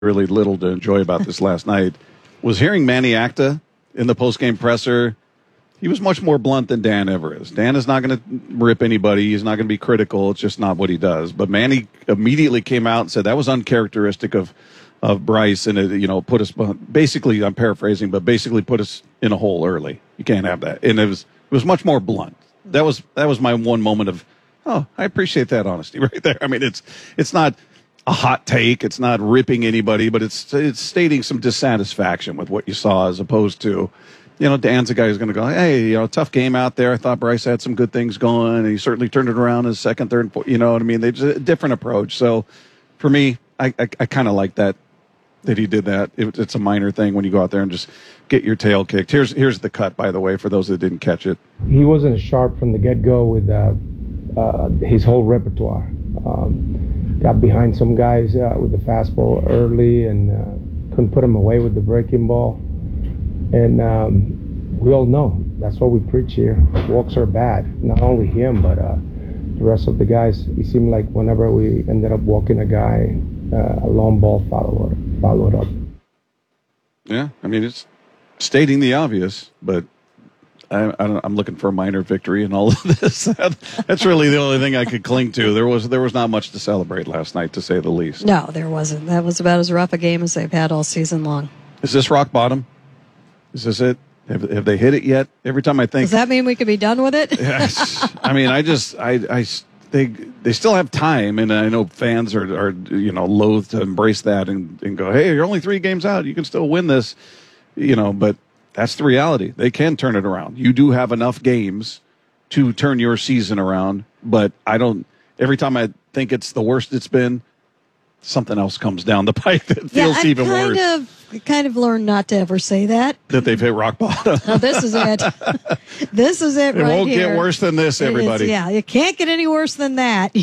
really little to enjoy about this last night was hearing Manny Acta in the postgame presser. He was much more blunt than Dan ever is. Dan is not going to rip anybody. He's not going to be critical. It's just not what he does. But Manny immediately came out and said that was uncharacteristic of Bryce, and it, put us basically. I'm paraphrasing, but basically put us in a hole early. You can't have that. And it was much more blunt. That was my one moment of, oh, I appreciate that honesty right there. I mean, it's not a hot take. It's not ripping anybody, but it's stating some dissatisfaction with what you saw, as opposed to, Dan's a guy who's going to go, hey, tough game out there. I thought Bryce had some good things going, and he certainly turned it around in his second, third, and fourth. You know what I mean? There's a different approach. So for me, I kind of like that he did that. It's a minor thing when you go out there and just get your tail kicked. Here's the cut, by the way, for those that didn't catch it. He wasn't sharp from the get-go with his whole repertoire. Got behind some guys with the fastball early and couldn't put him away with the breaking ball. And we all know that's what we preach here. Walks are bad. Not only him, but the rest of the guys. It seemed like whenever we ended up walking a guy, a long ball followed up. Yeah, I mean, it's stating the obvious, but I'm looking for a minor victory in all of this. That's really the only thing I could cling to. There was not much to celebrate last night, to say the least. No, there wasn't. That was about as rough a game as they've had all season long. Is this rock bottom? Is this it? Have they hit it yet? Every time I think, does that mean we could be done with it? Yes. I mean, they still have time, and I know fans are loath to embrace that and go, hey, you're only 3 games out, you can still win this, but that's the reality. They can turn it around. You do have enough games to turn your season around, but every time I think it's the worst it's been, something else comes down the pipe that feels even worse. I kind of learned not to ever say that. That they've hit rock bottom. Oh, this is it. This is it right here. It won't get worse than this, everybody. It can't get any worse than that.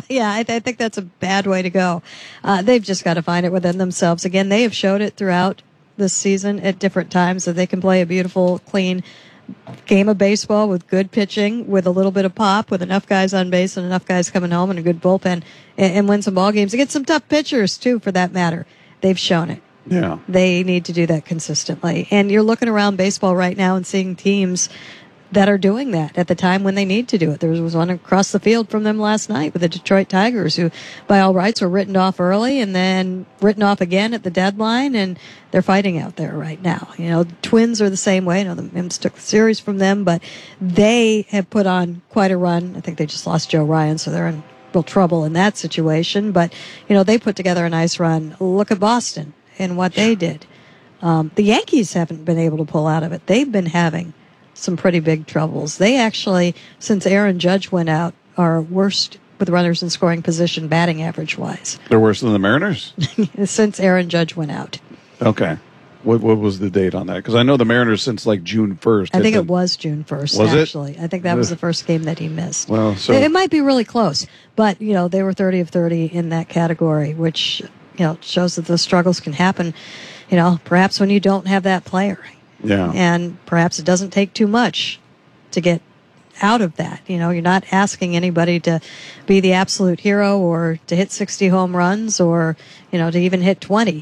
I think that's a bad way to go. They've just got to find it within themselves. Again, they have showed it throughout this season at different times that they can play a beautiful, clean game of baseball with good pitching, with a little bit of pop, with enough guys on base and enough guys coming home and a good bullpen, and win some ball games. Against some tough pitchers, too, for that matter. They've shown it. Yeah. They need to do that consistently. And you're looking around baseball right now and seeing teams that are doing that at the time when they need to do it. There was one across the field from them last night with the Detroit Tigers, who by all rights were written off early and then written off again at the deadline, and they're fighting out there right now. Twins are the same way. The Mims took the series from them, but they have put on quite a run. I think they just lost Joe Ryan, so they're in real trouble in that situation. But, they put together a nice run. Look at Boston and what they did. The Yankees haven't been able to pull out of it. They've been having some pretty big troubles. They actually, since Aaron Judge went out, are worst with runners in scoring position batting average wise. They're worse than the Mariners? Since Aaron Judge went out. Okay. What was the date on that? Because I know the Mariners since like June 1st. I think it was June 1st, was actually. It? I think that was the first game that he missed. Well, so it might be really close. But, they were 30 of 30 in that category, which, shows that the struggles can happen, perhaps when you don't have that player. Yeah. And perhaps it doesn't take too much to get out of that. You're not asking anybody to be the absolute hero or to hit 60 home runs or, to even hit 20.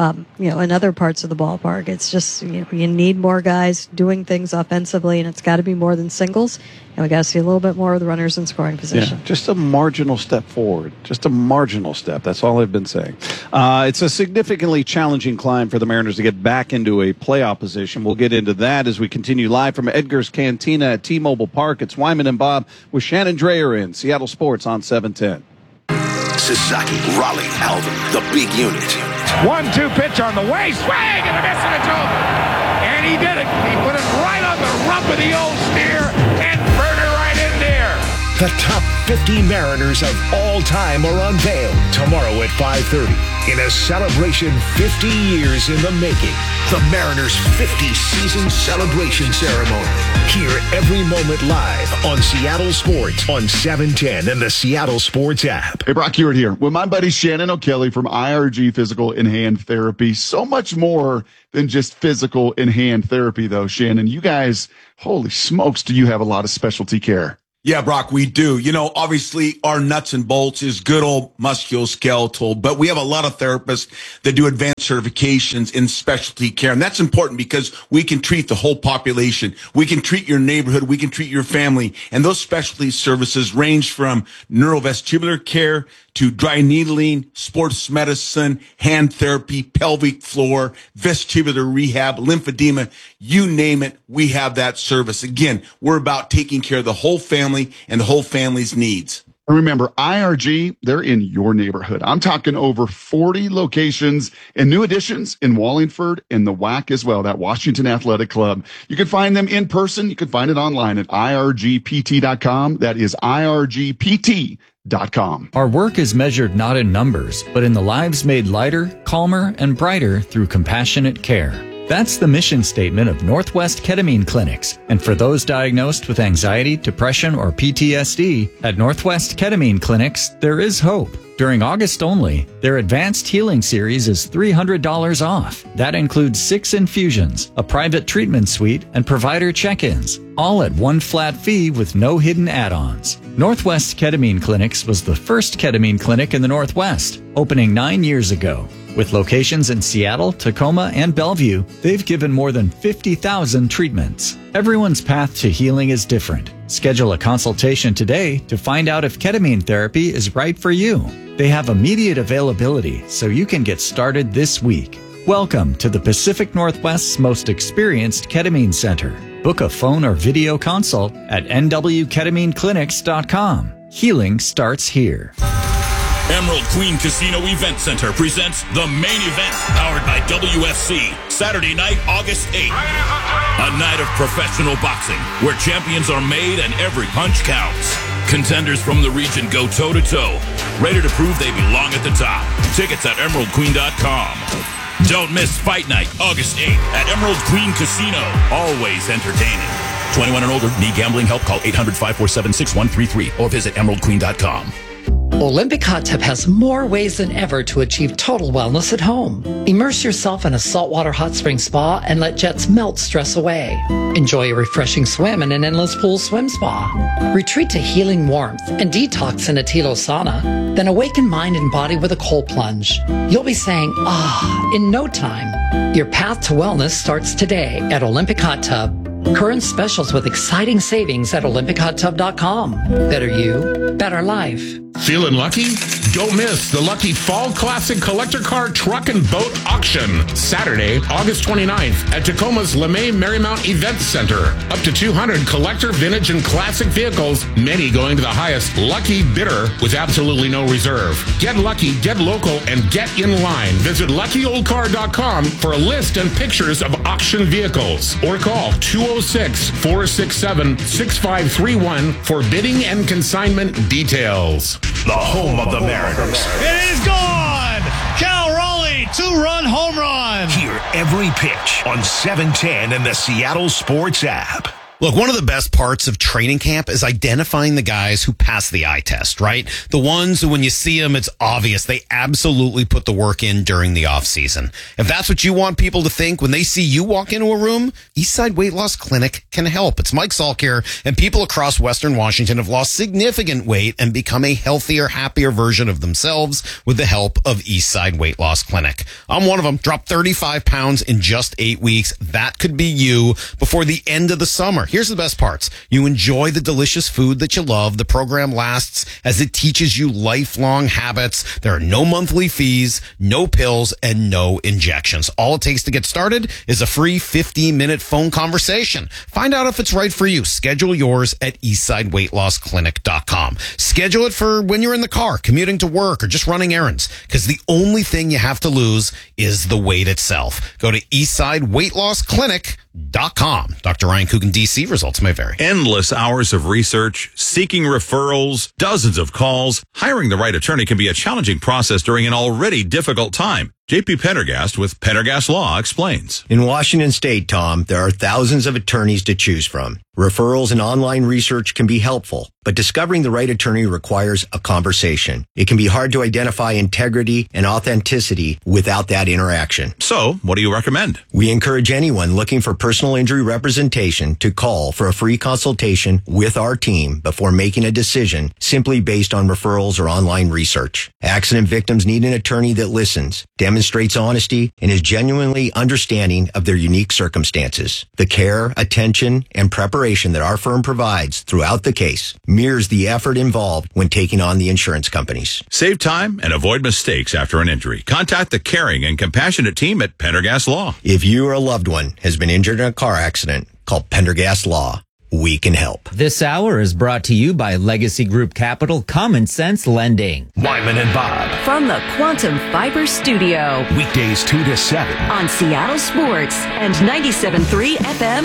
In other parts of the ballpark. It's just, you need more guys doing things offensively, and it's got to be more than singles. And we got to see a little bit more of the runners in scoring position. Yeah, just a marginal step forward. Just a marginal step. That's all I've been saying. It's a significantly challenging climb for the Mariners to get back into a playoff position. We'll get into that as we continue live from Edgar's Cantina at T-Mobile Park. It's Wyman and Bob with Shannon Dreyer in Seattle Sports on 710. Sasaki, Raleigh, Alvin, the big unit. 1-2 pitch on the way, swing and a miss, and it's over. And he did it. He put it right on the rump of the old steer and burned it right in there. The top 50 Mariners of all time are unveiled tomorrow at 5:30 in a celebration 50 years in the making. The Mariners' 50-season celebration ceremony. Hear every moment live on Seattle Sports on 710 and the Seattle Sports app. Hey, Brock Hewitt here with my buddy Shannon O'Kelly from IRG Physical and Hand Therapy. So much more than just physical and hand therapy, though, Shannon. You guys, holy smokes, do you have a lot of specialty care? Yeah, Brock, we do. You know, obviously our nuts and bolts is good old musculoskeletal, but we have a lot of therapists that do advanced certifications in specialty care. And that's important because we can treat the whole population. We can treat your neighborhood. We can treat your family. And those specialty services range from neurovestibular care to dry needling, sports medicine, hand therapy, pelvic floor, vestibular rehab, lymphedema, you name it, we have that service. Again, we're about taking care of the whole family and the whole family's needs. And remember, IRG, they're in your neighborhood. I'm talking over 40 locations and new additions in Wallingford and the WAC as well, that Washington Athletic Club. You can find them in person. You can find it online at irgpt.com. That is irgpt.com. Our work is measured not in numbers, but in the lives made lighter, calmer, and brighter through compassionate care. That's the mission statement of Northwest Ketamine Clinics. And for those diagnosed with anxiety, depression, or PTSD, at Northwest Ketamine Clinics, there is hope. During August only, their Advanced Healing Series is $300 off. That includes 6 infusions, a private treatment suite, and provider check-ins, all at one flat fee with no hidden add-ons. Northwest Ketamine Clinics was the first ketamine clinic in the Northwest, opening 9 years ago. With locations in Seattle, Tacoma, and Bellevue, they've given more than 50,000 treatments. Everyone's path to healing is different. Schedule a consultation today to find out if ketamine therapy is right for you. They have immediate availability, so you can get started this week. Welcome to the Pacific Northwest's most experienced ketamine center. Book a phone or video consult at nwketamineclinics.com. Healing starts here. Emerald Queen Casino Event Center presents the main event, powered by WFC, Saturday night, August 8th. A night of professional boxing, where champions are made and every punch counts. Contenders from the region go toe-to-toe, ready to prove they belong at the top. Tickets at emeraldqueen.com. Don't miss Fight Night, August 8th at Emerald Queen Casino. Always entertaining. 21 and older, need gambling help? Call 800-547-6133 or visit emeraldqueen.com. Olympic Hot Tub has more ways than ever to achieve total wellness at home. Immerse yourself in a saltwater hot spring spa and let jets melt stress away. Enjoy a refreshing swim in an endless pool swim spa. Retreat to healing warmth and detox in a Tilo sauna. Then awaken mind and body with a cold plunge. You'll be saying, ah, in no time. Your path to wellness starts today at Olympic Hot Tub. Current specials with exciting savings at olympichottub.com. Better you, better life. Feeling lucky? Don't miss the Lucky Fall Classic Collector Car Truck and Boat Auction, Saturday, August 29th at Tacoma's LeMay Marymount Event Center. Up to 200 collector, vintage, and classic vehicles, many going to the highest lucky bidder with absolutely no reserve. Get lucky, get local, and get in line. Visit luckyoldcar.com for a list and pictures of auction vehicles. Or call 206-467-6531 for bidding and consignment details. The home of the Mariners. It is gone! Cal Raleigh, 2-run home run! Hear every pitch on 710 and the Seattle Sports app. Look, one of the best parts of training camp is identifying the guys who pass the eye test, right? The ones who, when you see them, it's obvious they absolutely put the work in during the off season. If that's what you want people to think when they see you walk into a room, Eastside Weight Loss Clinic can help. It's Mike Salk here, and people across Western Washington have lost significant weight and become a healthier, happier version of themselves with the help of Eastside Weight Loss Clinic. I'm one of them. Dropped 35 pounds in just 8 weeks. That could be you before the end of the summer. Here's the best parts. You enjoy the delicious food that you love. The program lasts as it teaches you lifelong habits. There are no monthly fees, no pills, and no injections. All it takes to get started is a free 15-minute phone conversation. Find out if it's right for you. Schedule yours at eastsideweightlossclinic.com. Schedule it for when you're in the car, commuting to work, or just running errands, because the only thing you have to lose is the weight itself. Go to eastsideweightlossclinic.com. Dr. Ryan Coogan, D.C. Results may vary. Endless hours of research, seeking referrals, dozens of calls. Hiring the right attorney can be a challenging process during an already difficult time. JP Pendergast with Pendergast Law explains. In Washington State, Tom, there are thousands of attorneys to choose from. Referrals and online research can be helpful, but discovering the right attorney requires a conversation. It can be hard to identify integrity and authenticity without that interaction. So, what do you recommend? We encourage anyone looking for personal injury representation to call for a free consultation with our team before making a decision simply based on referrals or online research. Accident victims need an attorney that listens, demonstrates honesty, and is genuinely understanding of their unique circumstances. The care, attention, and preparation that our firm provides throughout the case mirrors the effort involved when taking on the insurance companies. Save time and avoid mistakes after an injury. Contact the caring and compassionate team at Pendergast Law. If you or a loved one has been injured in a car accident, call Pendergast Law. We can help. This hour is brought to you by Legacy Group Capital Common Sense Lending. Wyman and Bob. From the Quantum Fiber Studio. Weekdays 2 to 7. On Seattle Sports and 97.3 FM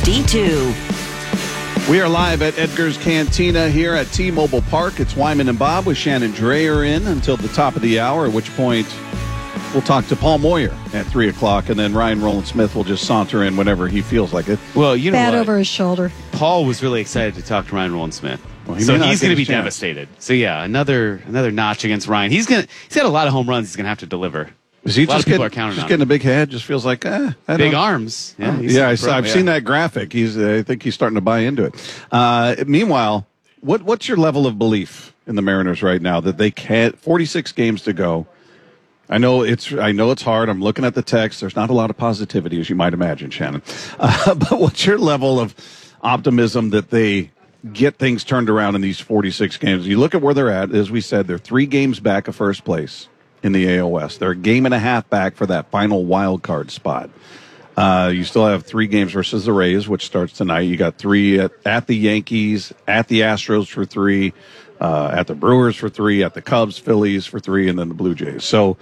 HD2. We are live at Edgar's Cantina here at T-Mobile Park. It's Wyman and Bob with Shannon Dreyer in until the top of the hour, at which point we'll talk to Paul Moyer at 3 o'clock, and then Ryan Rowland-Smith will just saunter in whenever he feels like it. Well, you know Bat what? over his shoulder. Paul was really excited to talk to Ryan Rowland-Smith. Well, So he's going to be devastated. So yeah, another notch against Ryan. He's got a lot of home runs he's going to have to deliver. Is he a lot just of people are counting just on getting him. a big head? Just feels like Big arms. Yeah, I've seen that graphic. I think he's starting to buy into it. Meanwhile, what's your level of belief in the Mariners right now that they can't? 46 games to go. I know it's hard. I'm looking at the text. There's not a lot of positivity, as you might imagine, Shannon. But what's your level of optimism that they get things turned around in these 46 games? You look at where they're at. As we said, they're 3 games back of first place in the AL West. They're a game and a half back for that final wild card spot. You still have 3 games versus the Rays, which starts tonight. You got 3 at the Yankees, at the Astros for 3, at the Brewers for 3, at the Cubs, Phillies for 3, and then the Blue Jays. So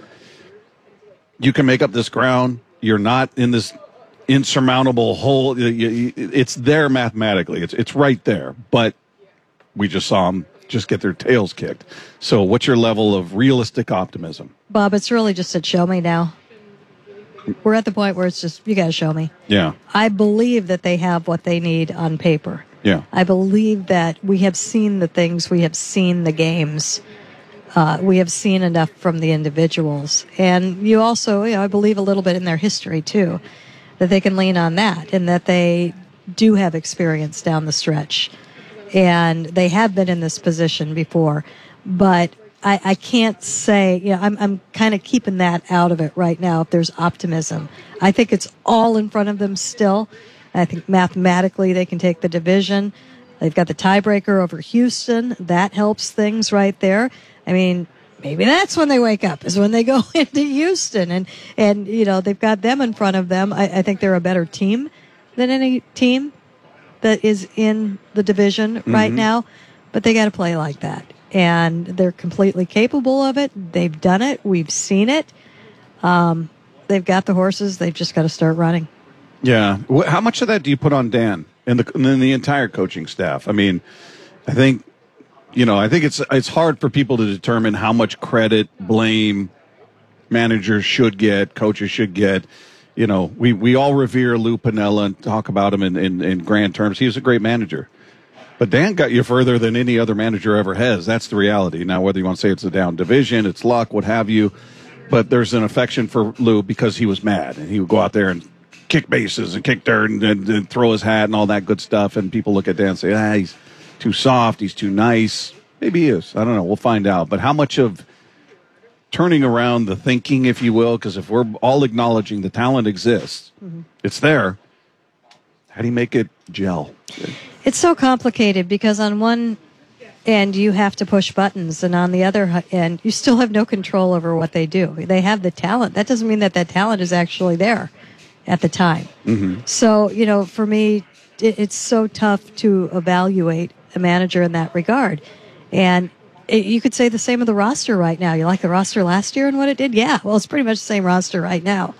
you can make up this ground. You're not in this insurmountable hole. It's there mathematically. It's right there. But we just saw them just get their tails kicked. So what's your level of realistic optimism? Bob, it's really just a show me now. We're at the point where it's just, you got to show me. Yeah. I believe that they have what they need on paper. Yeah. I believe that we have seen the things, we have seen the games, we have seen enough from the individuals. And you also, I believe a little bit in their history too, that they can lean on that and that they do have experience down the stretch. And they have been in this position before. But I can't say, I'm kind of keeping that out of it right now if there's optimism. I think it's all in front of them still. I think mathematically they can take the division. They've got the tiebreaker over Houston. That helps things right there. I mean, maybe that's when they wake up, is when they go into Houston. And they've got them in front of them. I think they're a better team than any team that is in the division right now. But they got to play like that. And they're completely capable of it. They've done it. We've seen it. They've got the horses. They've just got to start running. Yeah. How much of that do you put on Dan and the entire coaching staff? I mean, I think it's hard for people to determine how much credit, blame managers should get, coaches should get. We all revere Lou Piniella and talk about him in grand terms. He was a great manager. But Dan got you further than any other manager ever has. That's the reality. Now, whether you want to say it's a down division, it's luck, what have you, but there's an affection for Lou because he was mad. And he would go out there and kick bases and kick dirt and throw his hat and all that good stuff. And people look at Dan and say, he's too soft, he's too nice. Maybe he is. I don't know. We'll find out. But how much of turning around the thinking, if you will, because if we're all acknowledging the talent exists, it's there, how do you make it gel? It's so complicated because on one end you have to push buttons, and on the other end you still have no control over what they do. They have the talent. That doesn't mean that talent is actually there at the time. So, for me, it's so tough to evaluate a manager in that regard. And you could say the same of the roster right now. You like the roster last year and what it did? Yeah, well, it's pretty much the same roster right now.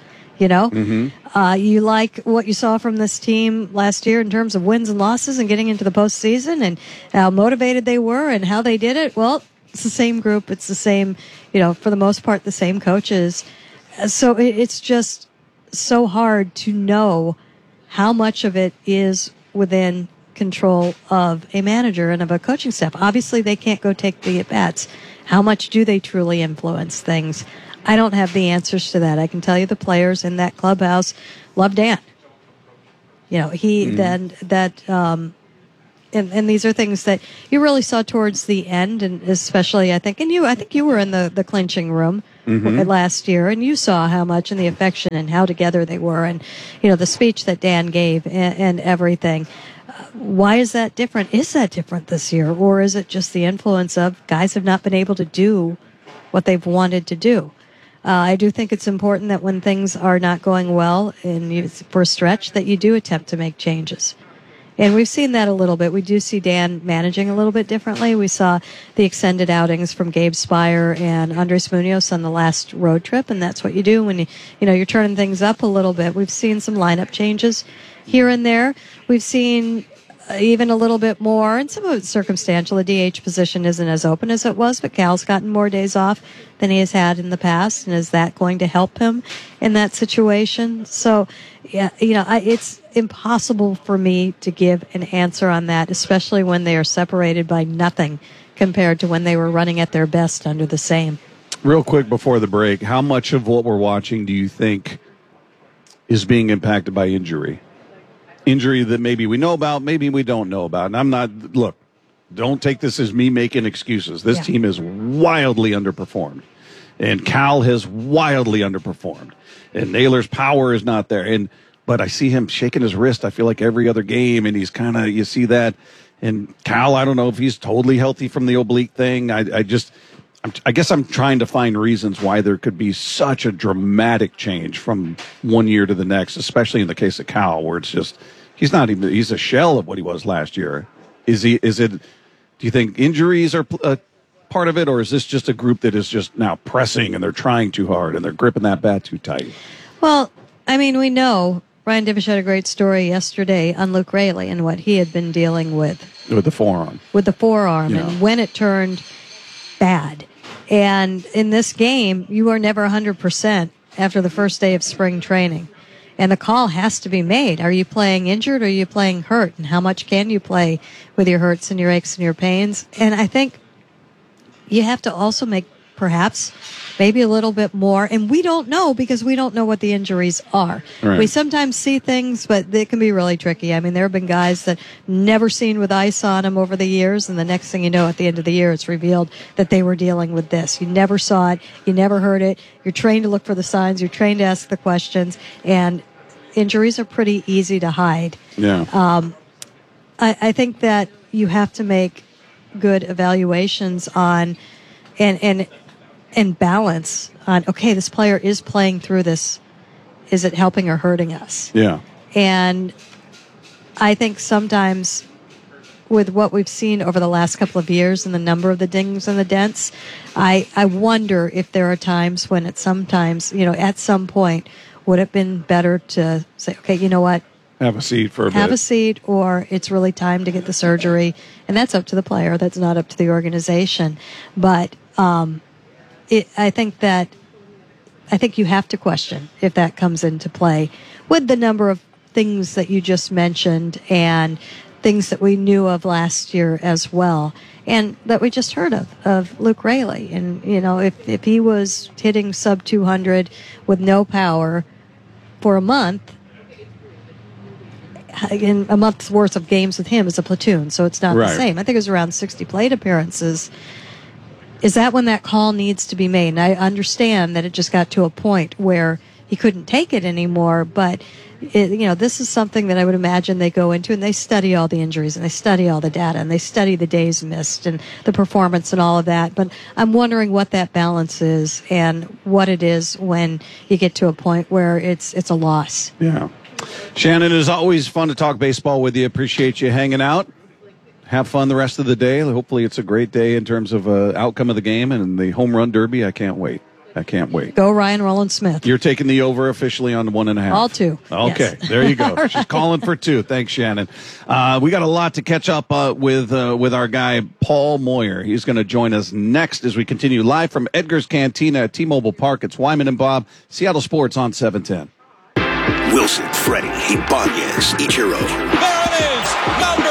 You like what you saw from this team last year in terms of wins and losses and getting into the postseason and how motivated they were and how they did it. Well, it's the same group. It's the same, for the most part, the same coaches. So it's just so hard to know how much of it is within control of a manager and of a coaching staff. Obviously, they can't go take the at-bats. How much do they truly influence things? I don't have the answers to that. I can tell you the players in that clubhouse love Dan. You know, and these are things that you really saw towards the end, and especially I think you were in the clinching room last year, and you saw how much and the affection and how together they were, and the speech that Dan gave and everything. Why is that different? Is that different this year, or is it just the influence of guys have not been able to do what they've wanted to do? I do think it's important that when things are not going well for a stretch, that you do attempt to make changes. And we've seen that a little bit. We do see Dan managing a little bit differently. We saw the extended outings from Gabe Spire and Andres Munoz on the last road trip, and that's what you do when you're turning things up a little bit. We've seen some lineup changes here and there. We've seen even a little bit more, and some of it's circumstantial. The DH position isn't as open as it was, but Cal's gotten more days off than he has had in the past, and is that going to help him in that situation? So, yeah, it's impossible for me to give an answer on that, especially when they are separated by nothing compared to when they were running at their best under the same. Real quick before the break, how much of what we're watching do you think is being impacted by injury? Injury that maybe we know about, maybe we don't know about. And don't take this as me making excuses. This team is wildly underperformed. And Cal has wildly underperformed. And Naylor's power is not there. But I see him shaking his wrist, I feel like every other game, and he's you see that. And Cal, I don't know if he's totally healthy from the oblique thing. I guess I'm trying to find reasons why there could be such a dramatic change from one year to the next, especially in the case of Cal, where it's just, he's a shell of what he was last year. Do you think injuries are part of it, or is this just a group that is just now pressing and they're trying too hard and they're gripping that bat too tight? Well, I mean, we know Ryan Divish had a great story yesterday on Luke Raley and what he had been dealing with. With the forearm. And when it turned bad. And in this game, you are never 100% after the first day of spring training. And the call has to be made. Are you playing injured or are you playing hurt? And how much can you play with your hurts and your aches and your pains? And I think you have to also make perhaps maybe a little bit more. And we don't know because we don't know what the injuries are. Right. We sometimes see things, but they can be really tricky. I mean, there have been guys that never seen with ice on them over the years. And the next thing you know, at the end of the year, it's revealed that they were dealing with this. You never saw it. You never heard it. You're trained to look for the signs. You're trained to ask the questions. And injuries are pretty easy to hide. Yeah. I think that you have to make good evaluations on and balance on, okay, this player is playing through this. Is it helping or hurting us? Yeah. And I think sometimes with what we've seen over the last couple of years and the number of the dings and the dents, I wonder if there are times when at some point, would it have been better to say, okay, you know what? Have a seat for a bit. Have a seat, or it's really time to get the surgery. And that's up to the player. That's not up to the organization. But I think you have to question if that comes into play with the number of things that you just mentioned and things that we knew of last year as well, and that we just heard of Luke Raley. And, if he was hitting sub 200 with no power for a month, in a month's worth of games with him as a platoon, so it's not the same. I think it was around 60 plate appearances. Is that when that call needs to be made? And I understand that it just got to a point where he couldn't take it anymore, but this is something that I would imagine they go into and they study all the injuries and they study all the data and they study the days missed and the performance and all of that. But I'm wondering what that balance is and what it is when you get to a point where it's a loss. Yeah. Shannon, it is always fun to talk baseball with you. Appreciate you hanging out. Have fun the rest of the day. Hopefully it's a great day in terms of outcome of the game and the home run derby. I can't wait. I can't wait. Go Ryan Rollins-Smith. You're taking the over officially on 1.5. All 2. Okay, yes. There you go. She's calling for 2. Thanks, Shannon. We got a lot to catch up with our guy, Paul Moyer. He's going to join us next as we continue live from Edgar's Cantina at T-Mobile Park. It's Wyman and Bob, Seattle Sports on 710. Wilson, Freddie, Ibanez, Ichiro. There it is, number